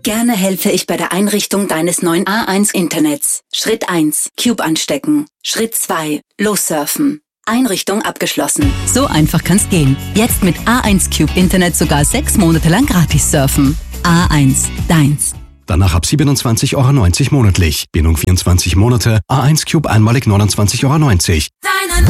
Gerne helfe ich bei der Einrichtung deines neuen A1-Internets. Schritt 1. Cube anstecken. Schritt 2. Lossurfen. Einrichtung abgeschlossen. So einfach kann's gehen. Jetzt mit A1 Cube Internet sogar 6 Monate lang gratis surfen. A1, deins. Danach ab 27,90 € monatlich. Bindung 24 Monate. A1 Cube einmalig 29,90 €.